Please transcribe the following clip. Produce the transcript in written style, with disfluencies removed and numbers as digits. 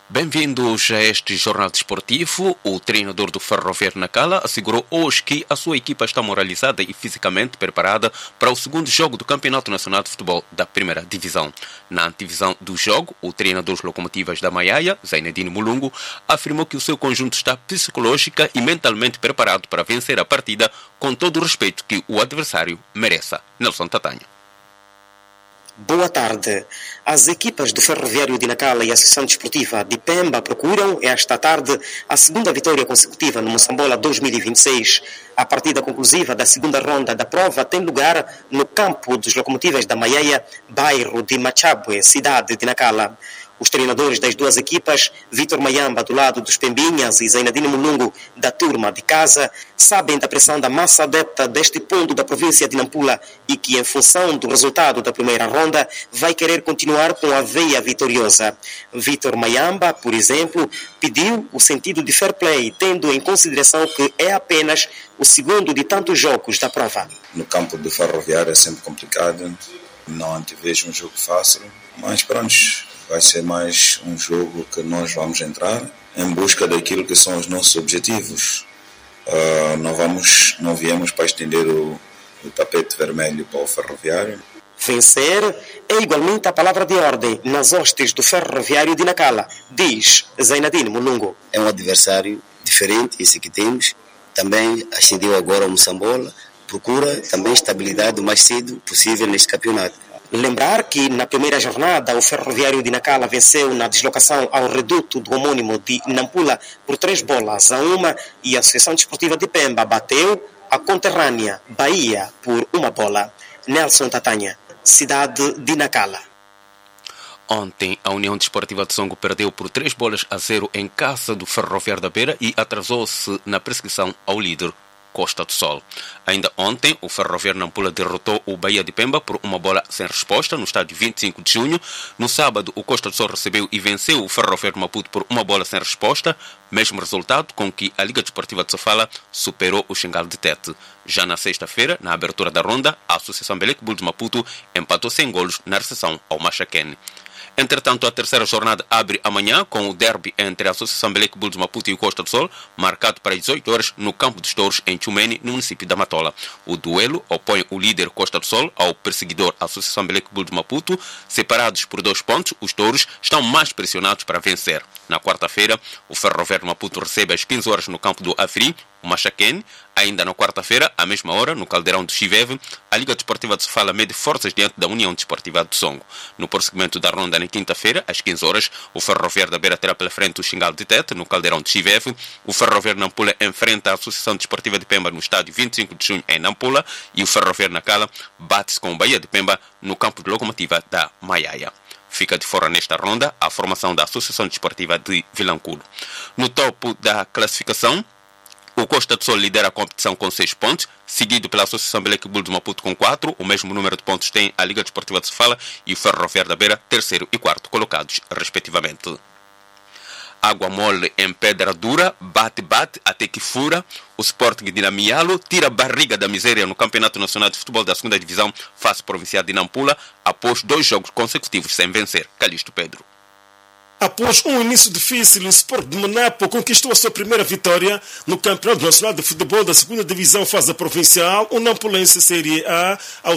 Bem-vindos a este jornal desportivo. O treinador do Ferroviário Nacala assegurou hoje que a sua equipa está moralizada e fisicamente preparada para o segundo jogo do Campeonato Nacional de Futebol da Primeira Divisão. Na antevisão do jogo, o treinador dos Locomotivas da Maiaia, Zainadine Mulungu, afirmou que o seu conjunto está psicológica e mentalmente preparado para vencer a partida com todo o respeito que o adversário mereça. Nelson Tatanha. Boa tarde. As equipas do Ferroviário de Nacala e a Associação Desportiva de Pemba procuram, esta tarde, a segunda vitória consecutiva no Moçambola 2026. A partida conclusiva da segunda ronda da prova tem lugar no campo dos Locomotivas da Maiaia, bairro de Machabwe, cidade de Nacala. Os treinadores das duas equipas, Vitor Mayamba do lado dos Pembinhas e Zainadine Mulungu da turma de casa, sabem da pressão da massa adepta deste ponto da província de Nampula e que, em função do resultado da primeira ronda, vai querer continuar com a veia vitoriosa. Vitor Mayamba, por exemplo, pediu o sentido de fair play, tendo em consideração que é apenas o segundo de tantos jogos da prova. No campo do Ferroviário é sempre complicado, não antevejo um jogo fácil, mas pronto. Vai ser mais um jogo que nós vamos entrar em busca daquilo que são os nossos objetivos. Não viemos para estender o tapete vermelho para o Ferroviário. Vencer é igualmente a palavra de ordem nas hostes do Ferroviário de Nacala, diz Zainadine Mulungu. É um adversário diferente, esse que temos. Também ascendeu agora ao Moçambola. Procura também estabilidade o mais cedo possível neste campeonato. Lembrar que na primeira jornada o Ferroviário de Nacala venceu na deslocação ao reduto do homônimo de Nampula por 3-1 e a Associação Desportiva de Pemba bateu a conterrânea Bahia por 1 bola. Nelson Tatanha, cidade de Nacala. Ontem, a União Desportiva de Songo perdeu por 3-0 em casa do Ferroviário da Beira e atrasou-se na perseguição ao líder Costa do Sol. Ainda ontem, o Ferroviário Nampula derrotou o Bahia de Pemba por 1 bola sem resposta no estádio 25 de junho. No sábado, o Costa do Sol recebeu e venceu o Ferroviário de Maputo por 1 bola sem resposta, mesmo resultado com que a Liga Desportiva de Sofala superou o Xingal de Tete. Já na sexta-feira, na abertura da ronda, a Associação Belec Bull de Maputo empatou sem golos na recepção ao Machaquene. Entretanto, a terceira jornada abre amanhã com o derby entre a Associação Belec Bull de Maputo e o Costa do Sol, marcado para as 18 horas no Campo dos Touros, em Tchumene, no município da Matola. O duelo opõe o líder Costa do Sol ao perseguidor Associação Belec Bull de Maputo. Separados por 2 pontos, os touros estão mais pressionados para vencer. Na quarta-feira, o Ferroviário de Maputo recebe às 15 horas no campo do Afri, o Machaquene. Ainda na quarta-feira, à mesma hora, no Caldeirão do Chiveve, a Liga Desportiva de Sofala mede forças diante da União Desportiva de Songo. No prosseguimento da ronda na quinta-feira, às 15 horas, o Ferroviário da Beira terá pela frente o Xingal de Tete, no Caldeirão de Chiveve. O Ferroviário de Nampula enfrenta a Associação Desportiva de Pemba no estádio 25 de junho em Nampula e o Ferroviário Nacala bate-se com o Bahia de Pemba no campo de Locomotiva da Maiaia. Fica de fora nesta ronda a formação da Associação Desportiva de Vilanculo. No topo da classificação, o Costa do Sol lidera a competição com 6 pontos, seguido pela Associação Belec Bull de Maputo com 4. O mesmo número de pontos tem a Liga Desportiva de Sofala e o Ferroviário da Beira, terceiro e quarto colocados, respectivamente. Água mole em pedra dura, bate-bate até que fura. O Sporting de Namialo tira a barriga da miséria no Campeonato Nacional de Futebol da 2ª Divisão, face provincial de Nampula, após 2 jogos consecutivos sem vencer. Calixto Pedro. Após um início difícil, o Sport de Manapo conquistou a sua primeira vitória no Campeonato Nacional de Futebol da 2ª Divisão fase provincial, o Nampulense Série A, ao